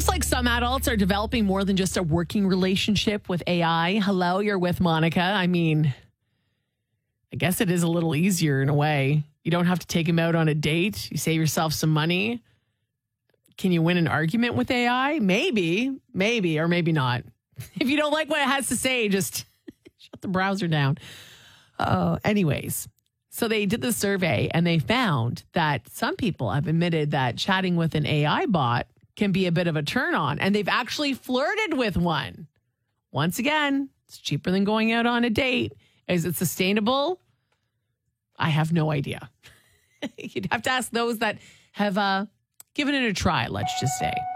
Looks like some adults are developing more than just a working relationship with AI. Hello, you're with Monica. I mean, I guess it is a little easier in a way. You don't have to take him out on a date. You save yourself some money. Can you win an argument with AI? Maybe, or maybe not. If you don't like what it has to say, just shut the browser down. Anyways, so they did the survey and they found that some people have admitted that chatting with an AI bot can be a bit of a turn on, and they've actually flirted with one. Once again, it's cheaper than going out on a date. Is it sustainable? I have no idea. You'd have to ask those that have given it a try, let's just say.